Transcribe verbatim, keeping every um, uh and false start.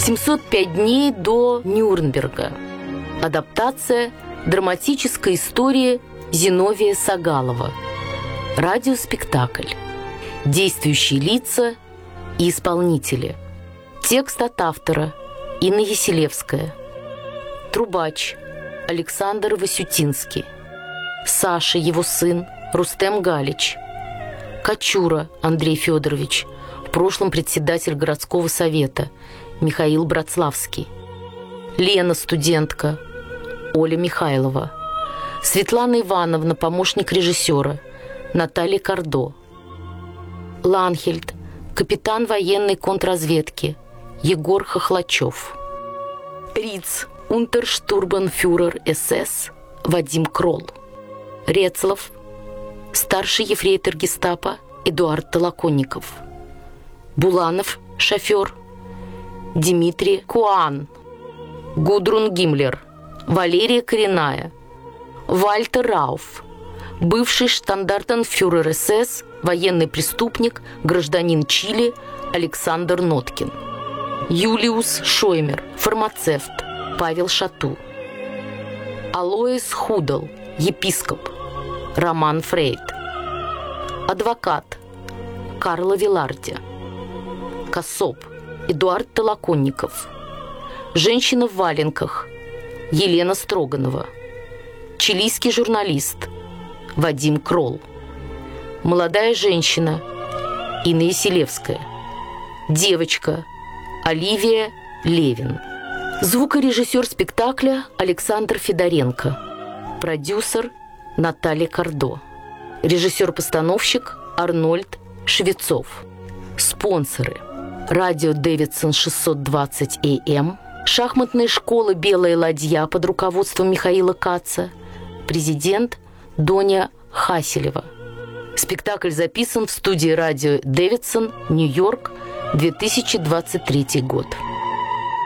семьсот пять дней до Нюрнберга. Адаптация драматической истории Зиновия Сагалова. Радиоспектакль. Действующие лица и исполнители. Текст от автора Инна Яселевская. Трубач Александр Васютинский. Саша, его сын, Рустем Галич. Кочура Андрей Федорович, в прошлом председатель городского совета, Михаил Братславский. Лена, студентка, Оля Михайлова. Светлана Ивановна, помощник режиссера, Наталья Кардо. Ланхельд, капитан военной контрразведки, Егор Хохлачев. Риц, унтерштурбанфюрер СС, Вадим Кролл. Рецлов, старший ефрейтор гестапо, Эдуард Толоконников. Буланов, шофер, Дмитрий Куан. Гудрун Гиммлер, Валерия Коренная. Вальтер Рауф, бывший штандартенфюрер СС, военный преступник, гражданин Чили Александр Ноткин. Юлиус Шоймер, фармацевт, Павел Шату. Алоис Худал, епископ, Роман Фрейд. Адвокат Карла Виларди. Косоп Эдуард Толоконников. Женщина в валенках Елена Строганова. Чилийский журналист Вадим Кролл. Молодая женщина Инна Яселевская. Девочка Оливия Левин. Звукорежиссер спектакля Александр Федоренко. Продюсер Наталья Кардо. Режиссер-постановщик Арнольд Швецов. Спонсоры: радио Дэвидсон шестьсот двадцать эй эм, шахматная школа «Белая ладья» под руководством Михаила Каца, президент Доня Хаселева. Спектакль записан в студии радио Дэвидсон, Нью-Йорк, две тысячи двадцать третий год.